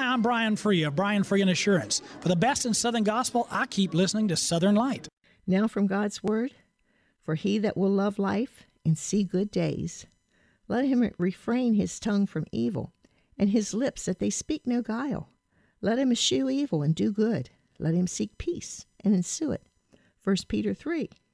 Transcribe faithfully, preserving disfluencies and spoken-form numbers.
Hi, I'm Brian Free of Brian Free and Assurance. For the best in Southern Gospel, I keep listening to Southern Light. Now from God's Word, for he that will love life and see good days, let him refrain his tongue from evil, and his lips that they speak no guile. Let him eschew evil and do good. Let him seek peace and ensue it. First Peter three,